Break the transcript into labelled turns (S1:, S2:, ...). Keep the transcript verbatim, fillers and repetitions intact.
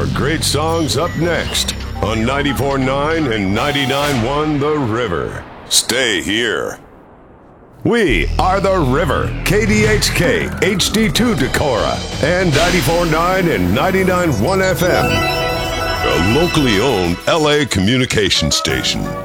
S1: more great songs up next on ninety-four point nine and ninety-nine point one The River. Stay here. We are The River, K D H K, H D two Decorah, and ninety-four point nine and ninety-nine point one F M. A locally owned L A communication station.